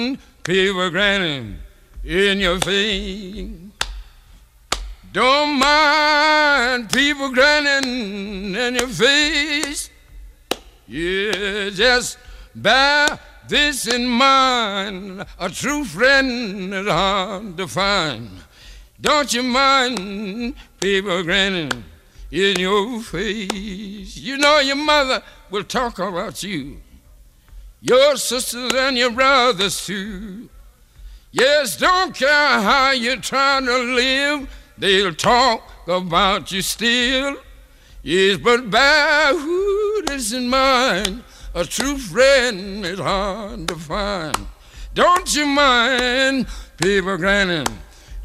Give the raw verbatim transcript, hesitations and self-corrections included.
People grinning in your face. Don't mind people grinning in your face. Yeah, just bear this in mind. A true friend is hard to find. Don't you mind people grinning in your face. You know your mother will talk about you, your sisters and your brothers too. Yes, don't care how you're trying to live, they'll talk about you still. Yes, but bear this in mind. A true friend is hard to find. Don't you mind people grinning